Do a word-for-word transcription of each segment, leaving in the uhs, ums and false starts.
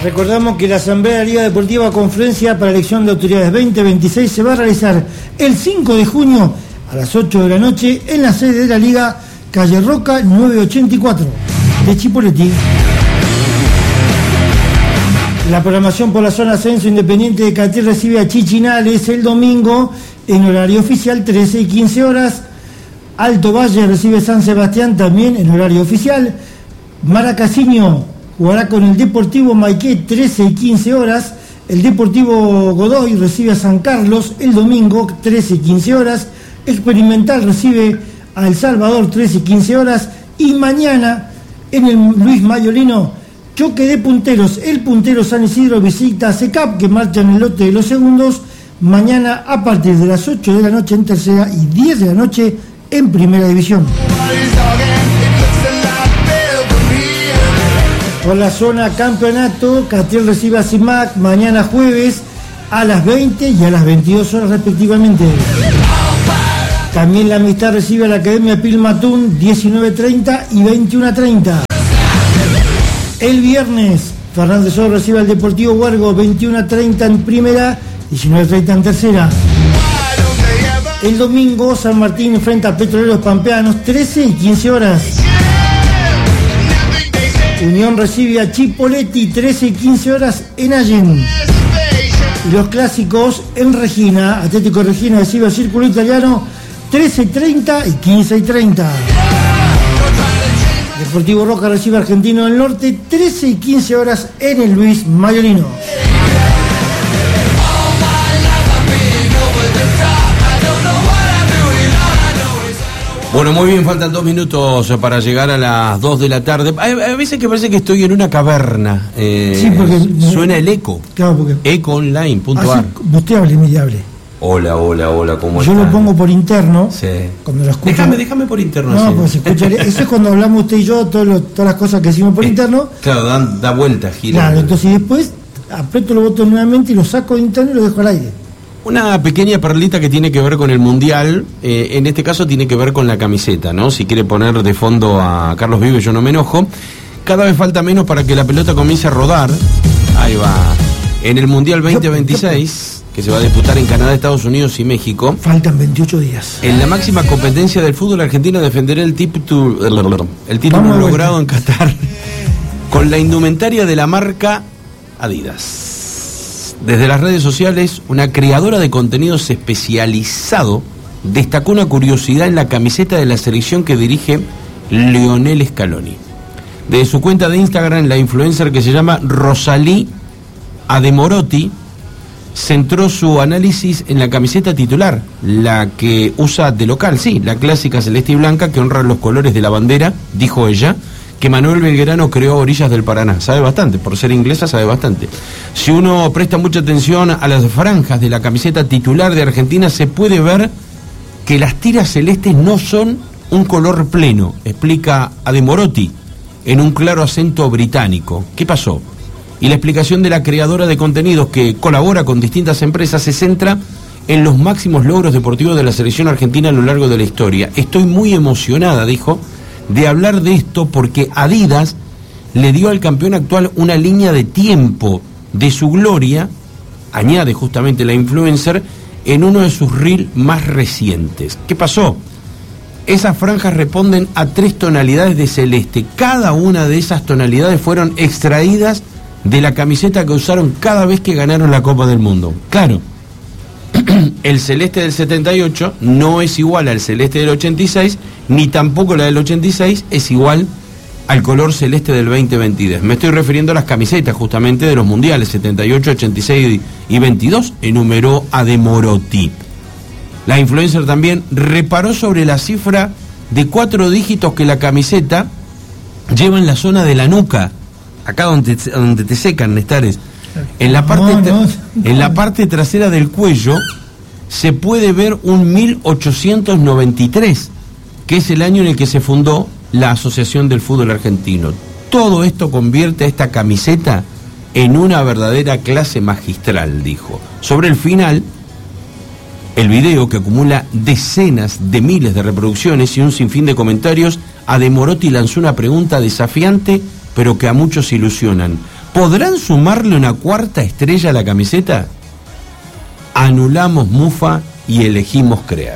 Recordamos que la Asamblea de la Liga Deportiva Confluencia para elección de autoridades veinte veintiséis se va a realizar el cinco de junio a las ocho de la noche en la sede de la Liga, calle Roca novecientos ochenta y cuatro de Chipoleti. La programación por la zona Ascenso Independiente de Catil recibe a Chichinales el domingo en horario oficial trece y quince horas. Alto Valle recibe San Sebastián también en horario oficial. Maracasiño jugará con el Deportivo Maiqué trece y quince horas. El Deportivo Godoy recibe a San Carlos el domingo trece y quince horas. Experimental recibe a El Salvador trece y quince horas. Y mañana en el Luis Mayolino, choque de punteros. El puntero San Isidro visita a SECAP, que marcha en el lote de los segundos. Mañana a partir de las ocho de la noche en tercera y diez de la noche en primera división. Por la zona campeonato, Catil recibe a CIMAC mañana jueves a las veinte y a las veintidós horas respectivamente. También la Amistad recibe a la Academia Pilmatún diecinueve treinta y veintiuno treinta. El viernes, Fernández Oro recibe al Deportivo Huergo veintiuno treinta en primera, diecinueve treinta en tercera. El domingo, San Martín enfrenta a Petroleros Pampeanos trece y quince horas. Unión recibe a Chipoleti trece y quince horas en Allen. Y los clásicos en Regina, Atlético Regina recibe a Círculo Italiano trece y treinta y quince y treinta. Deportivo Roca recibe a Argentino del Norte trece y quince horas en el Luis Mayolino. Bueno, muy bien, faltan dos minutos para llegar a las dos de la tarde. Hay, hay veces que parece que estoy en una caverna. Eh, sí, porque suena el eco. Claro, porque ecoonline punto a r. Busteable, inmediable. Hola, hola, hola, ¿cómo Yo están? lo pongo por interno. Sí. Cuando lo escucho. Déjame, déjame por interno. No, sí. pues escucha, eso es cuando hablamos usted y yo, todo lo, todas las cosas que decimos por eh, interno. Claro, dan, da vueltas, gira. Claro, entonces después aprieto los botones nuevamente y lo saco de interno y lo dejo al aire. Una pequeña perlita que tiene que ver con el Mundial, eh, en este caso tiene que ver con la camiseta, ¿no? Si quiere poner de fondo a Carlos Vives, yo no me enojo. Cada vez falta menos para que la pelota comience a rodar. Ahí va. En el Mundial veinte veintiséis, que se va a disputar en Canadá, Estados Unidos y México. Faltan veintiocho días. En la máxima competencia del fútbol argentino defenderá el título, el título logrado en Qatar con la indumentaria de la marca Adidas. Desde las redes sociales, una creadora de contenidos especializado destacó una curiosidad en la camiseta de la selección que dirige Lionel Scaloni. Desde su cuenta de Instagram, la influencer que se llama Rosalí Ademorotti centró su análisis en la camiseta titular, la que usa de local, sí, la clásica celeste y blanca que honra los colores de la bandera, dijo ella, que Manuel Belgrano creó a orillas del Paraná. Sabe bastante, por ser inglesa sabe bastante. Si uno presta mucha atención a las franjas de la camiseta titular de Argentina, se puede ver que las tiras celestes no son un color pleno, explica Ademorotti, en un claro acento británico. ¿Qué pasó? Y la explicación de la creadora de contenidos que colabora con distintas empresas se centra en los máximos logros deportivos de la selección argentina a lo largo de la historia. Estoy muy emocionada, dijo, de hablar de esto porque Adidas le dio al campeón actual una línea de tiempo de su gloria, añade justamente la influencer, en uno de sus reels más recientes. ¿Qué pasó? Esas franjas responden a tres tonalidades de celeste. Cada una de esas tonalidades fueron extraídas de la camiseta que usaron cada vez que ganaron la Copa del Mundo. Claro, el celeste del setenta y ocho no es igual al celeste del ochenta y seis, ni tampoco la del ochenta y seis es igual al color celeste del veinte veintidós. Me estoy refiriendo a las camisetas justamente de los mundiales setenta y ocho, ochenta y seis y veintidós, enumeró Ademorotti. La influencer también reparó sobre la cifra de cuatro dígitos que la camiseta lleva en la zona de la nuca, acá donde, donde te secan, Nestares. En la parte no, no, no. en la parte trasera del cuello se puede ver un mil ochocientos noventa y tres, que es el año en el que se fundó la Asociación del Fútbol Argentino. Todo esto convierte a esta camiseta en una verdadera clase magistral, dijo. Sobre el final, el video, que acumula decenas de miles de reproducciones y un sinfín de comentarios, Ademorotti lanzó una pregunta desafiante, pero que a muchos ilusionan. ¿Podrán sumarle una cuarta estrella a la camiseta? Anulamos mufa y elegimos creer.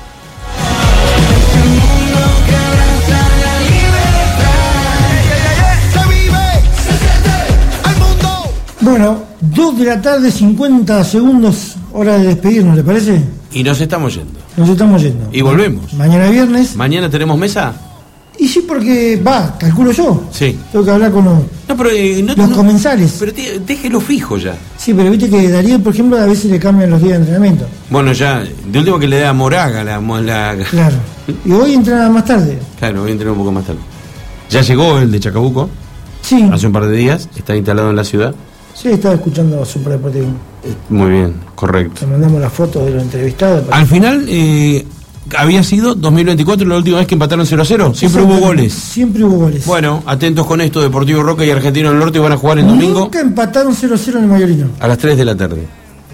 Bueno, dos de la tarde, cincuenta segundos, hora de despedirnos, ¿le parece? Y nos estamos yendo. Nos estamos yendo. Y volvemos. Mañana viernes. ¿Mañana tenemos mesa? Y sí, porque va, calculo yo. Sí. Tengo que hablar con los, no, pero, eh, no, los no, comensales. Pero t- déjelo fijo ya. Sí, pero viste que Darío, por ejemplo, a veces le cambian los días de entrenamiento. Bueno, ya, de último que le da Moraga la, la... Claro. Y hoy entrena más tarde. Claro, hoy entrena un poco más tarde. Ya llegó el de Chacabuco. Sí. Hace un par de días. Está instalado en la ciudad. Sí, estaba escuchando Super Deportivo. Muy bien, correcto. Le mandamos las fotos de los entrevistados. Al final, eh, había sido dos mil veinticuatro la última vez que empataron cero a cero. Siempre hubo goles. Siempre hubo goles. Bueno, atentos con esto. Deportivo Roca y Argentino del Norte van a jugar el domingo. Nunca empataron cero a cero en el Mayorino. A las tres de la tarde.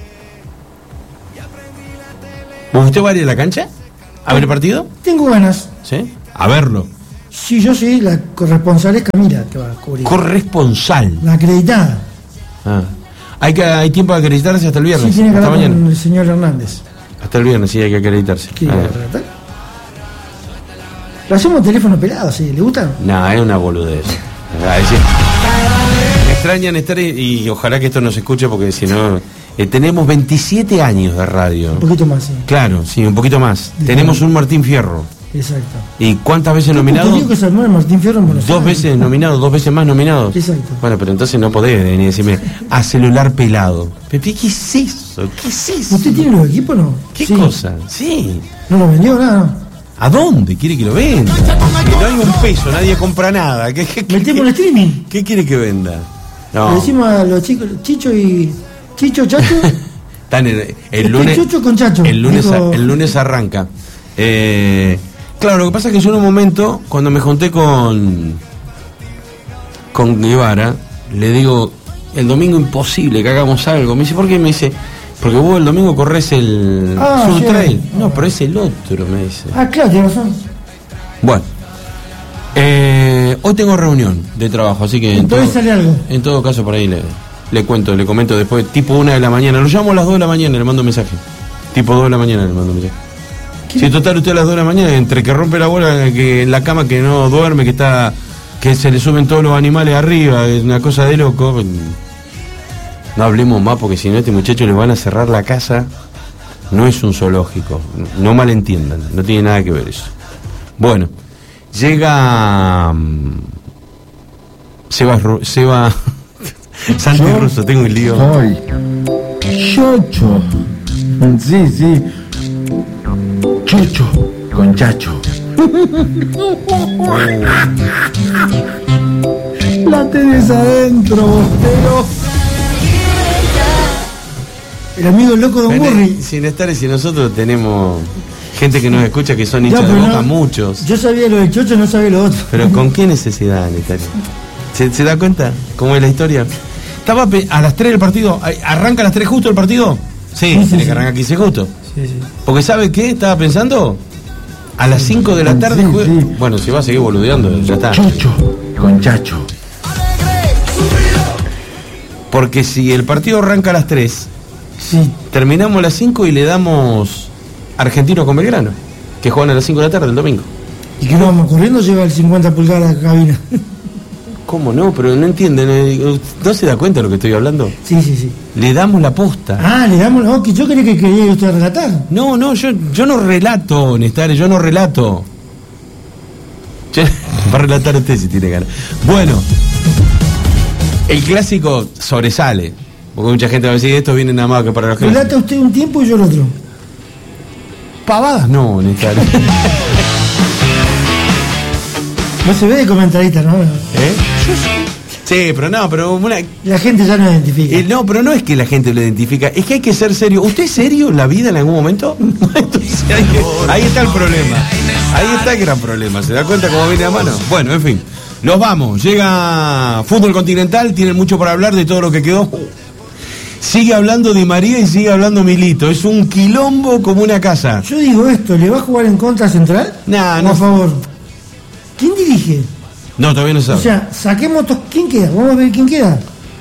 ¿Usted va a ir a la cancha? ¿A ver el partido? Tengo ganas. ¿Sí? A verlo. Sí, yo sí, la corresponsal es Camila que va a cubrir. Corresponsal. La acreditada. Ah. Hay que hay tiempo de acreditarse hasta el viernes. Sí, tiene que hasta hablar mañana. con el señor Hernández. Hasta el viernes sí hay que acreditarse. ¿Qué? Ah. Lo hacemos teléfono pelado, ¿sí? ¿Le gusta? No, es una boludez. Ah, es decir, me extrañan estar y, y ojalá que esto no se escuche porque si no... Eh, tenemos veintisiete años de radio. Un poquito más, sí. Claro, sí, un poquito más. Bien. Tenemos un Martín Fierro. Exacto. ¿Y cuántas veces nominado? Que se armó el Martín Fierro en Buenos Dos Aires. veces nominado, dos veces más nominado. Exacto. Bueno, pero entonces no podés venir y decirme a celular pelado. Pepe, ¿qué es eso? ¿Qué es eso? ¿Usted tiene los equipos o no? ¿Qué Sí. cosa? Sí. ¿No lo vendió nada? No. ¿A dónde quiere que lo venda? No hay un peso, nadie compra nada. ¿Qué, qué, qué, Metemos el streaming. ¿Qué quiere que venda? Le No. decimos a los chicos, Chicho y... Chicho, Chacho. Están el, el Este lunes. Chucho con Chacho. El lunes, Dijo- el lunes arranca. Eh, claro, lo que pasa es que yo en un momento, cuando me junté con con Guevara, le digo, el domingo imposible que hagamos algo. Me dice, ¿por qué? Me dice, porque vos el domingo corres el Ah, Sur sí. Trail. No, pero es el otro, me dice. Ah, claro, tiene razón. Bueno. Eh, hoy tengo reunión de trabajo, así que en todo, Entonces sale algo. en todo caso por ahí le, le cuento, le comento después, tipo una de la mañana. Lo llamo a las dos de la mañana y le mando un mensaje. Tipo dos de la mañana le mando un mensaje. ¿Qué? Si total usted a las dos de la mañana, entre que rompe la bola, que en la cama que no duerme, que está, que se le suben todos los animales arriba, es una cosa de loco. No hablemos más porque si no a este muchacho le van a cerrar la casa. No es un zoológico, no malentiendan, no tiene nada que ver eso. Bueno, llega um, Seba, Ru- Seba Santi Russo, tengo un lío. Soy Chocho. Sí, sí. Chocho con Chacho. La tenés adentro, bostero. El amigo loco Don Burri. Sin estar y si nosotros tenemos gente que nos escucha que son Ya, hinchas de pero Boca, no- muchos. Yo sabía lo del Chocho, no sabía lo otro. Pero ¿con qué necesidad, Natalia? ¿Se, ¿Se da cuenta cómo es la historia? Estaba pe- a las tres del partido. ¿Ay, ¿Arranca a las tres justo el partido? Sí, Sí, sí, tiene sí. que arrancar quince justo. Sí, sí. Porque ¿sabe qué? Estaba pensando. A las cinco de la tarde Sí, jue- sí. Bueno, si va a seguir boludeando, ya está. Chocho con Chacho. Porque si el partido arranca a las tres, Sí. terminamos a las cinco y le damos Argentino con Belgrano, que juegan a las cinco de la tarde el domingo. Y que no vamos corriendo, lleva el cincuenta pulgadas a la cabina. ¿Cómo no? Pero no entienden. eh, ¿No se da cuenta de lo que estoy hablando? Sí, sí, sí. Le damos la posta. Ah, le damos la que yo quería que quería usted relatar. No, no, yo, yo no relato, Nestare, yo no relato. Yo- va a relatar usted si tiene ganas. Bueno, el clásico sobresale. Porque mucha gente va a decir, esto viene nada más que para los clásicos. Relata usted un tiempo y yo el otro. Pavadas no, Nestare. No se ve de comentarista, ¿no? ¿Eh? Sí, pero no, pero una... La gente ya no identifica. Eh, no, pero no es que la gente lo identifica, es que hay que ser serio. ¿Usted es serio en la vida en algún momento? Entonces, hay que- ahí está el problema. Ahí está el gran problema. ¿Se da cuenta cómo viene a mano? Bueno, en fin. Nos vamos. Llega Fútbol Continental, tienen mucho para hablar de todo lo que quedó. Sigue hablando Di María y sigue hablando Milito. Es un quilombo como una casa. Yo digo esto, ¿le va a jugar en contra Central? Nah, ¿O no. a favor? ¿Quién dirige? No, todavía no O sabe. sea, saquemos... to- ¿Quién queda? Vamos a ver quién queda.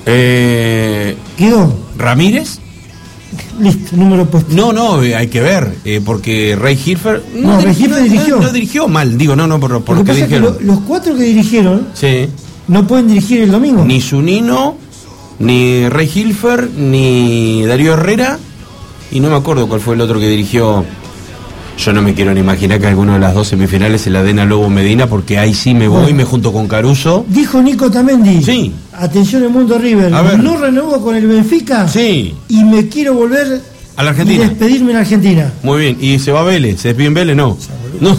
Eh, ¿Quedó? ¿Ramírez? Listo, número puesto. No, no, eh, hay que ver, eh, porque Ray Hilfer... No, Ray Hilfer no, dirigió. No, no dirigió mal, digo, no, no, por, por lo lo que, que pasa dijeron. es que lo, los cuatro que dirigieron Sí. no pueden dirigir el domingo. Ni Zunino, ni Ray Hilfer, ni Darío Herrera, y no me acuerdo cuál fue el otro que dirigió. Yo no me quiero ni imaginar que alguno de las dos semifinales se la den a Lobo Medina, porque ahí sí me voy, bueno, me junto con Caruso. Dijo Nico Tamendi. Sí. Atención el mundo River. A ver. No renuevo con el Benfica. Sí. Y me quiero volver A la Argentina. y despedirme en Argentina. Muy bien. ¿Y se va a Vélez? ¿Se despide en Vélez? No. No.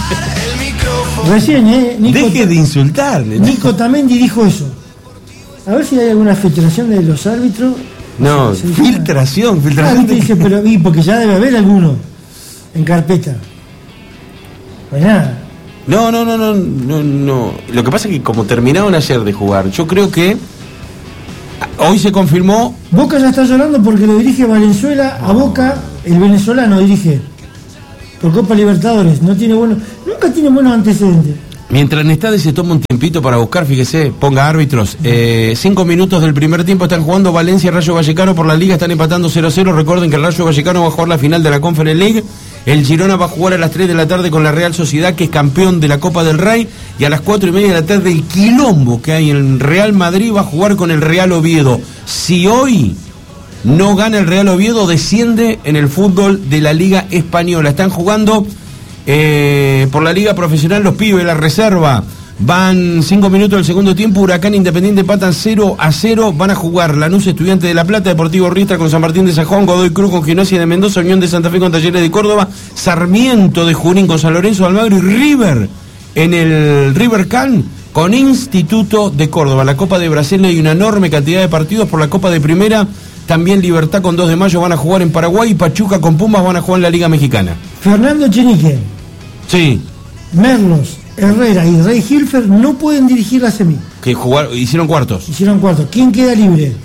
Recién, ¿eh? Nico, Deje de insultarle. Nico Tamendi dijo eso. A ver si hay alguna filtración de los árbitros. No, Se- se- filtración, Ah, filtración. viste, de- dice, pero y porque ya debe haber alguno en carpeta. Pues nada. No, no, no, no, no, no. Lo que pasa es que como terminaron ayer de jugar, yo creo que hoy se confirmó. Boca ya está llorando porque lo dirige Valenzuela. A Boca, el venezolano dirige. Por Copa Libertadores. No tiene bueno, nunca tiene buenos antecedentes. Mientras Nestade se toma un tiempito para buscar, fíjese, ponga árbitros. Eh, cinco minutos del primer tiempo están jugando Valencia y Rayo Vallecano por la Liga, están empatando cero a cero. Recuerden que el Rayo Vallecano va a jugar la final de la Conference League. El Girona va a jugar a las tres de la tarde con la Real Sociedad, que es campeón de la Copa del Rey. Y a las cuatro y media de la tarde el quilombo que hay en Real Madrid va a jugar con el Real Oviedo. Si hoy no gana el Real Oviedo, desciende en el fútbol de la Liga Española. Están jugando eh, por la Liga Profesional los pibes, la reserva. Van cinco minutos del segundo tiempo. Huracán Independiente empatan cero a cero. Van a jugar Lanús Estudiante de La Plata, Deportivo Riestra con San Martín de San Juan, Godoy Cruz con Gimnasia de Mendoza, Unión de Santa Fe con Talleres de Córdoba, Sarmiento de Junín con San Lorenzo de Almagro y River en el River Can con Instituto de Córdoba. La Copa de Brasil hay una enorme cantidad de partidos por la Copa de Primera. También Libertad con dos de mayo van a jugar en Paraguay y Pachuca con Pumas van a jugar en la Liga Mexicana. Fernando Chenique, Sí, Merlos, Herrera y Rey Hilfer no pueden dirigir la semi. que jugar, hicieron cuartos. Hicieron cuarto. ¿Quién queda libre?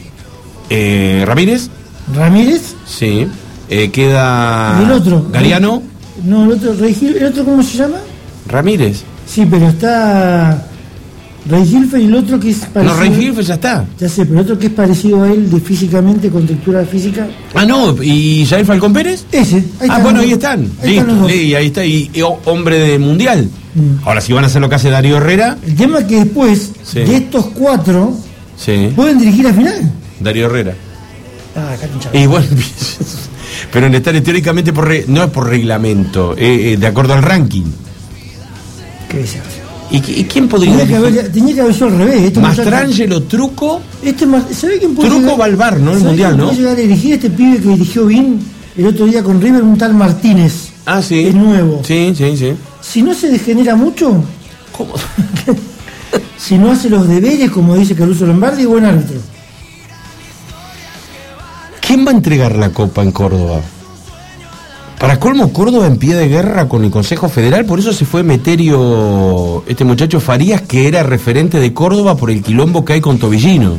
Eh, Ramírez, ¿Ramírez? sí. Eh, queda ¿Y el otro? Galeano, No, el otro, Rey Hilfer. ¿El otro cómo se llama? Ramírez. Sí, pero está Rey Hilfer y el otro que es parecido. No, Rey Hilfer ya está. Ya sé, pero el otro que es parecido a él de físicamente, con textura física. Ah, no, ¿y Jair Falcón Pérez? Ese. Ahí Ah, están bueno, los ahí dos. están. Ahí Listo, están los dos. y ahí está, y, y oh, hombre de mundial. Mm. Ahora, si van a hacer lo que hace Darío Herrera, El tema es que después Sí. de estos cuatro sí, pueden dirigir la final. Darío Herrera. Ah, acá te hinchaba. Y bueno, pero en estar teóricamente por re- no es por reglamento, eh, eh, de acuerdo al ranking. ¿Qué se ¿Y, qui- y quién podría Tenía que, dirigir? haber, tenía que haber sido al revés. Este muchacho- Mastrangelo, Truco, Este más, ¿sabe quién puede Truco llegar- Balvar, ¿no? El ¿sabe mundial, quién ¿no? puede llegar a dirigir este pibe que dirigió bien el otro día con River, un tal Martínez? Ah, sí. Es nuevo. Sí, sí, sí. Si no se degenera mucho, ¿Cómo? si no hace los deberes, como dice Caruso Lombardi, buen árbitro. ¿Quién va a entregar la copa en Córdoba? Para colmo, Córdoba en pie de guerra con el Consejo Federal, por eso se fue Meterio, este muchacho Farías, que era referente de Córdoba por el quilombo que hay con Tobillino.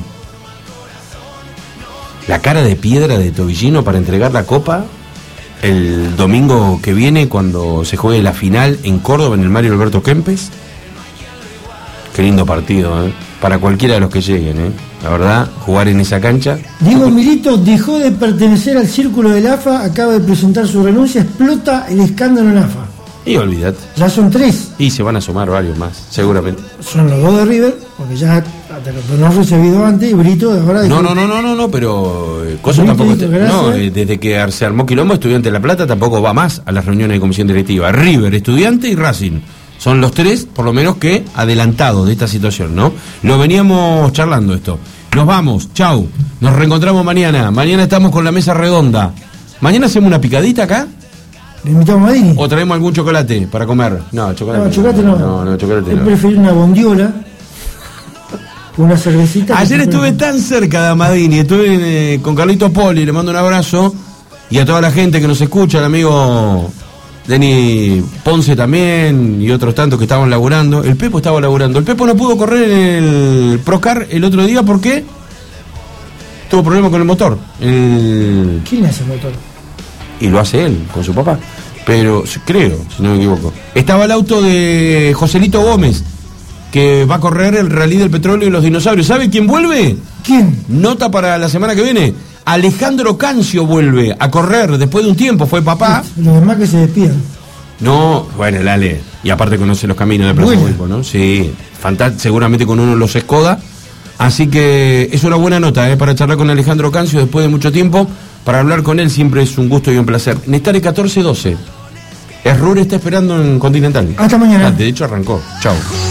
La cara de piedra de Tobillino para entregar la copa el domingo que viene cuando se juegue la final en Córdoba en el Mario Alberto Kempes. Qué lindo partido, ¿eh? Para cualquiera de los que lleguen, ¿eh? La verdad, jugar en esa cancha. Diego Milito dejó de pertenecer al círculo del A F A, acaba de presentar su renuncia, explota el escándalo en A F A. Y olvidate. Ya son tres, Y se van a sumar varios más, seguramente. son los dos de River, porque ya no recibido antes y Brito ahora... No, no, no, no, no, no, pero eh, Coso Sí, tampoco. te te- digo, no, gracias. eh, desde que se armó Quilombo, Estudiante de La Plata tampoco va más a las reuniones de comisión directiva. River, Estudiante y Racing. Son los tres, por lo menos, que adelantados de esta situación, ¿no? Lo veníamos charlando esto. Nos vamos, chau. Nos reencontramos mañana. Mañana estamos con la mesa redonda. ¿Mañana hacemos una picadita acá? ¿Le invitamos a Madini? ¿O traemos algún chocolate para comer? No, chocolate No, chocolate no. No, no, chocolate Él no. prefiere una bondiola, una cervecita. que Ayer se estuve pone- tan cerca de Amadini, estuve eh, con Carlito Poli, le mando un abrazo, y a toda la gente que nos escucha, el amigo Denny Ponce también, y otros tantos que estaban laburando. El Pepo estaba laburando. El Pepo no pudo correr en el Procar el otro día porque tuvo problemas con el motor. El... ¿Quién hace el motor? Y lo hace él, con su papá. Pero, creo, si no me equivoco. Estaba el auto de Joselito Gómez, que va a correr el Rally del Petróleo y los Dinosaurios. ¿Sabe quién vuelve? ¿Quién? Nota para la semana que viene. Alejandro Cancio vuelve a correr después de un tiempo, fue papá. Los demás que se despidan. No, bueno, el Ale, y aparte conoce los caminos de Plaza Huipo, ¿no? Sí, fantástico, seguramente con uno de los Skoda. Así que es una buena nota, ¿eh? Para charlar con Alejandro Cancio después de mucho tiempo. Para hablar con él siempre es un gusto y un placer. Nestare catorce doce. Errur está esperando en Continental. Hasta mañana. Ah, de hecho arrancó. Chao.